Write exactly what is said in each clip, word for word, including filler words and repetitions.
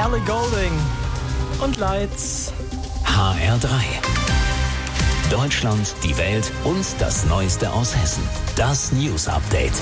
Ellie Goulding und Lights. H R drei. Deutschland, die Welt und das Neueste aus Hessen. Das News Update.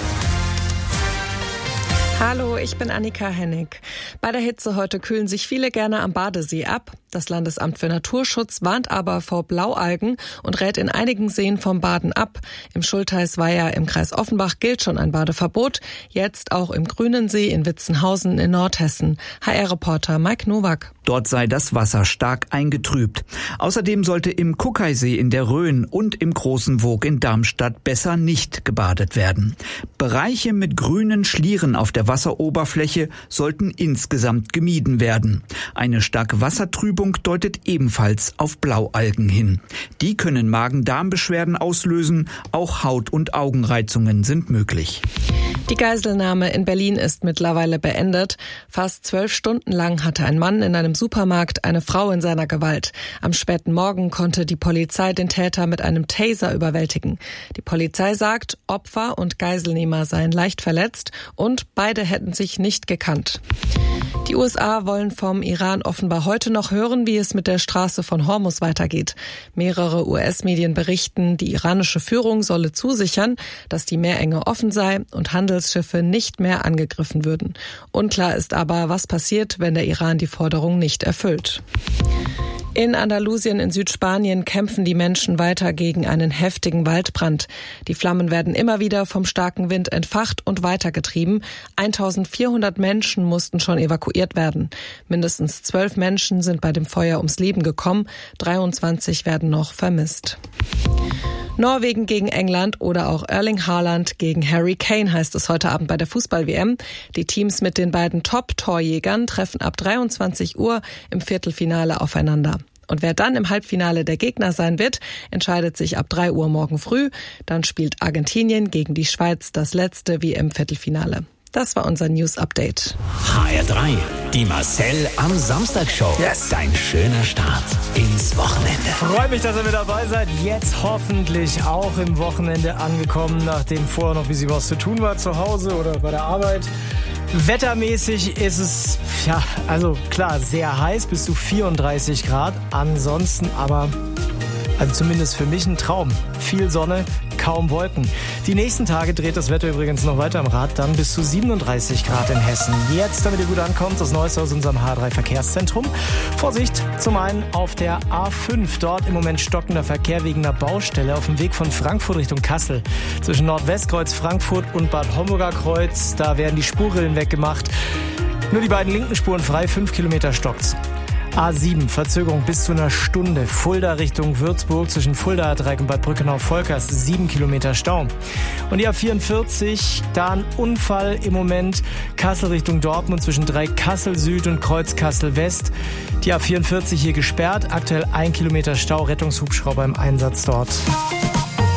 Hallo, ich bin Annika Hennig. Bei der Hitze heute kühlen sich viele gerne am Badesee ab. Das Landesamt für Naturschutz warnt aber vor Blaualgen und rät in einigen Seen vom Baden ab. Im Schultheißweiher im Kreis Offenbach gilt schon ein Badeverbot. Jetzt auch im Grünensee in Witzenhausen in Nordhessen. H R-Reporter Mike Nowak. Dort sei das Wasser stark eingetrübt. Außerdem sollte im Kuckeisee in der Rhön und im Großen Woog in Darmstadt besser nicht gebadet werden. Bereiche mit grünen Schlieren auf der Wasseroberfläche sollten insgesamt gemieden werden. Eine starke Wassertrübung deutet ebenfalls auf Blaualgen hin. Die können Magen-Darm-Beschwerden auslösen, auch Haut- und Augenreizungen sind möglich. Die Geiselnahme in Berlin ist mittlerweile beendet. Fast zwölf Stunden lang hatte ein Mann in einem Supermarkt eine Frau in seiner Gewalt. Am späten Morgen konnte die Polizei den Täter mit einem Taser überwältigen. Die Polizei sagt, Opfer und Geiselnehmer seien leicht verletzt und beide hätten sich nicht gekannt. Die U S A wollen vom Iran offenbar heute noch hören, wie es mit der Straße von Hormuz weitergeht. Mehrere U S-Medien berichten, die iranische Führung solle zusichern, dass die Meerenge offen sei und Handelsschiffe nicht mehr angegriffen würden. Unklar ist aber, was passiert, wenn der Iran die Forderung nicht erfüllt. In Andalusien in Südspanien kämpfen die Menschen weiter gegen einen heftigen Waldbrand. Die Flammen werden immer wieder vom starken Wind entfacht und weitergetrieben. eintausendvierhundert Menschen mussten schon evakuiert werden. Mindestens zwölf Menschen sind bei dem Feuer ums Leben gekommen. dreiundzwanzig werden noch vermisst. Norwegen gegen England oder auch Erling Haaland gegen Harry Kane heißt es heute Abend bei der Fußball-W M. Die Teams mit den beiden Top-Torjägern treffen ab dreiundzwanzig Uhr im Viertelfinale aufeinander. Und wer dann im Halbfinale der Gegner sein wird, entscheidet sich ab drei Uhr morgen früh. Dann spielt Argentinien gegen die Schweiz das letzte W M-Viertelfinale. Das war unser News-Update. H R drei, die Marcel am Samstag-Show. Yes. Dein schöner Start ins Wochenende. Freue mich, dass ihr mit dabei seid. Jetzt hoffentlich auch im Wochenende angekommen, nachdem vorher noch ein bisschen was zu tun war zu Hause oder bei der Arbeit. Wettermäßig ist es, ja, also klar, sehr heiß, bis zu vierunddreißig Grad. Ansonsten aber, also zumindest für mich ein Traum. Viel Sonne, kaum Wolken. Die nächsten Tage dreht das Wetter übrigens noch weiter am Rad, dann bis zu siebenunddreißig Grad in Hessen. Jetzt, damit ihr gut ankommt, das Neueste aus unserem H drei Verkehrszentrum. Vorsicht, zum einen auf der A fünf, dort im Moment stockender Verkehr wegen einer Baustelle auf dem Weg von Frankfurt Richtung Kassel. Zwischen Nordwestkreuz Frankfurt und Bad Homburger Kreuz, da werden die Spurrillen weggemacht. Nur die beiden linken Spuren frei, fünf Kilometer stockt's. A sieben, Verzögerung bis zu einer Stunde. Fulda Richtung Würzburg zwischen Fuldaer Dreieck und Bad Brückenau-Volkers, sieben Kilometer Stau. Und die A vierundvierzig, da ein Unfall im Moment. Kassel Richtung Dortmund zwischen Dreieck-Kassel Süd und Kreuz Kassel West. Die A vierundvierzig hier gesperrt, aktuell ein Kilometer Stau, Rettungshubschrauber im Einsatz dort.